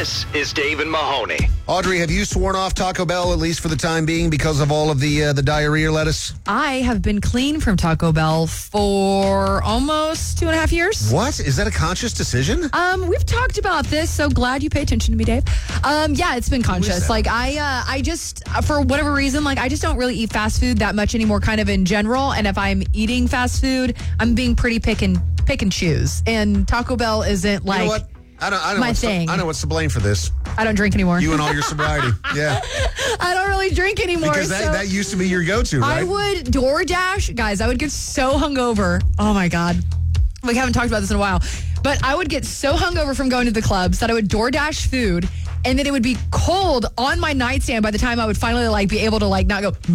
This is Dave and Mahoney. Audrey, have you sworn off Taco Bell, at least for the time being, because of all of the diarrhea lettuce? I have been clean from Taco Bell for almost 2.5 years. What? Is that a conscious decision? We've talked about this, so glad you pay attention to me, Dave. Yeah, it's been conscious. Like, I just, for whatever reason, like, I just don't really eat fast food that much anymore, kind of in general. And if I'm eating fast food, I'm being pretty pick and choose. And Taco Bell isn't like... You know what? I don't my thing. I know what's to blame for this. I don't drink anymore. You and all your sobriety. Yeah. I don't really drink anymore. Because that used to be your go-to, right? I would DoorDash. Guys, I would get so hungover. Oh, my God. We haven't talked about this in a while. But I would get so hungover from going to the clubs that I would DoorDash food, and then it would be cold on my nightstand by the time I would finally like be able to like not go. So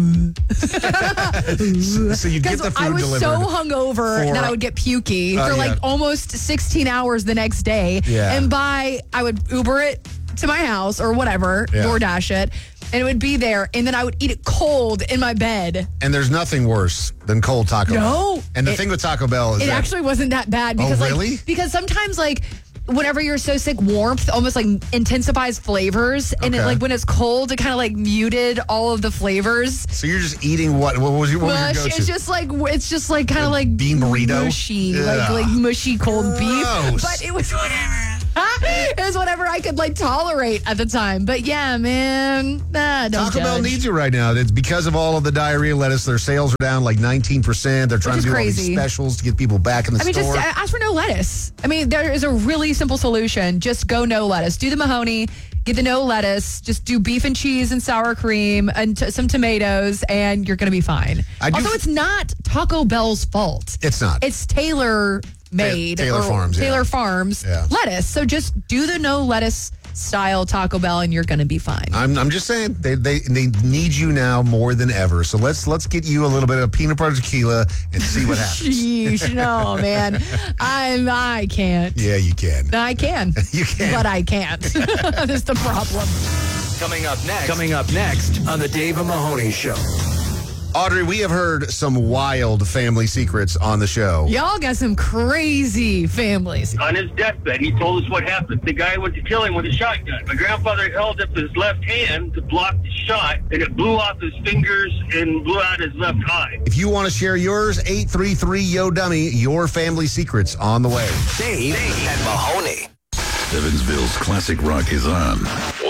you get the food I was delivered. so hungover that I would get pukey for like almost 16 hours the next day. Yeah. And I would Uber it to my house or whatever, DoorDash it, and it would be there, and then I would eat it cold in my bed. And there's nothing worse than cold Taco Bell. No. And the thing with Taco Bell is it actually wasn't that bad because really? Because sometimes like whenever you're so sick, warmth almost like intensifies flavors, and it like when it's cold, it kind of like muted all of the flavors. So you're just eating what was your Mush. go-to? It's just like kind of like bean burrito, mushy, like mushy cold beef. But it was whatever. It was whatever I could like tolerate at the time. But yeah, man, don't Taco judge. Bell needs you right now. It's because of all of the diarrhea lettuce. Their sales are down like 19%. They're trying to do all these specials to get people back in the store. Just ask for no lettuce. I mean, there is a really simple solution. Just go no lettuce. Do the Mahoney. Get the no lettuce. Just do beef and cheese and sour cream and some tomatoes, and you're going to be fine. Also, it's not Taco Bell's fault. It's not. It's Taylor Farms lettuce. So just do the no lettuce style Taco Bell, and you're going to be fine. I'm just saying they need you now more than ever. So let's get you a little bit of peanut butter tequila and see what happens. Sheesh, no, man, I can't. Yeah, you can. I can. You can, but I can't. That's the problem. Coming up next on the Dave and Mahoney Show. Audrey, we have heard some wild family secrets on the show. Y'all got some crazy families. On his deathbed, he told us what happened. The guy went to kill him with a shotgun. My grandfather held up his left hand to block the shot, and it blew off his fingers and blew out his left eye. If you want to share yours, 833-YO-DUMMY, your family secrets on the way. Dave and Mahoney. Evansville's classic rock is on.